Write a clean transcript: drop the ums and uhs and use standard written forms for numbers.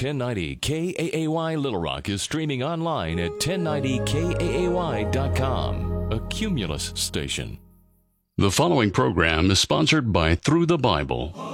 1090 KAAY Little Rock is streaming online at 1090KAAY.com, a Cumulus station. The following program is sponsored by Through the Bible.